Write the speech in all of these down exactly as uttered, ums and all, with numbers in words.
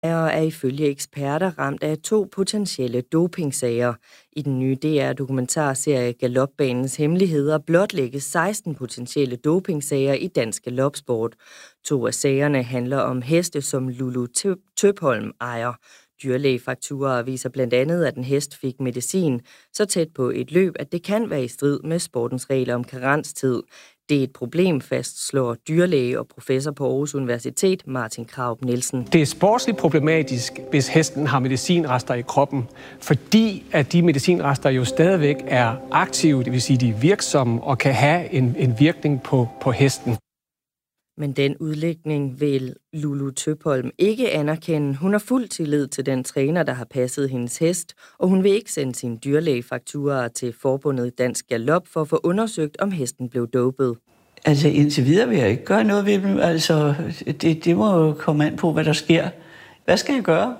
er ifølge eksperter ramt af to potentielle dopingsager. I den nye D R-dokumentarserie Galopbanens Hemmeligheder blotlægges seksten potentielle dopingsager i dansk galopsport. To af sagerne handler om heste, som Lulu Tøpholm ejer. Dyrlægefakturaer viser blandt andet, at en hest fik medicin så tæt på et løb, at det kan være i strid med sportens regler om karenstid. Det er et problem, fastslår dyrlæge og professor på Aarhus Universitet, Martin Krarup Nielsen. Det er sportsligt problematisk, hvis hesten har medicinrester i kroppen, fordi at de medicinrester jo stadigvæk er aktive, det vil sige, de er virksomme og kan have en, en virkning på, på hesten. Men den udlægning vil Lulu Tøpholm ikke anerkende. Hun har fuld tillid til den træner, der har passet hendes hest, og hun vil ikke sende sine dyrlægefakturaer til Forbundet Dansk Galop for at få undersøgt, om hesten blev dopet. Altså indtil videre vil jeg ikke gøre noget ved dem. Altså, det, det må jo komme an på, hvad der sker. Hvad skal jeg gøre?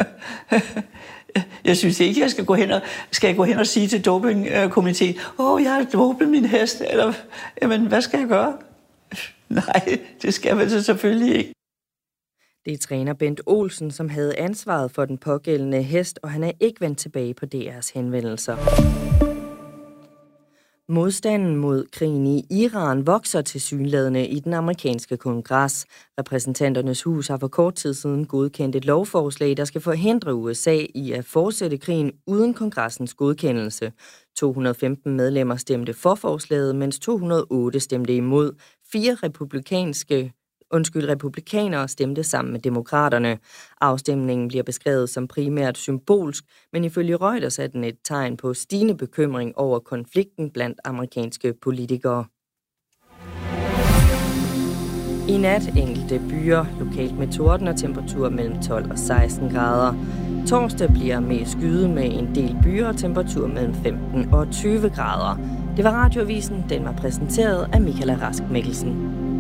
Jeg synes ikke, jeg skal gå hen og, skal jeg gå hen og sige til dopingkomiteen, åh, oh, jeg har dopet min hest, eller jamen, hvad skal jeg gøre? Nej, det skal man så selvfølgelig ikke. Det er træner Bent Olsen, som havde ansvaret for den pågældende hest, og han er ikke vendt tilbage på D R's henvendelser. Modstanden mod krigen i Iran vokser tilsyneladende i den amerikanske kongres. Repræsentanternes hus har for kort tid siden godkendt et lovforslag, der skal forhindre U S A i at fortsætte krigen uden kongressens godkendelse. to hundrede og femten medlemmer stemte for forslaget, mens to hundrede og otte stemte imod. Fire republikanske Undskyld, republikanere stemte sammen med demokraterne. Afstemningen bliver beskrevet som primært symbolsk, men ifølge Reuters er den et tegn på stigende bekymring over konflikten blandt amerikanske politikere. I nat enkelte byer, lokalt med torden og temperatur mellem tolv og seksten grader. Torsdag bliver med skyde med en del byer og temperatur mellem femten og tyve grader. Det var Radioavisen, den var præsenteret af Michaela Rask Mikkelsen.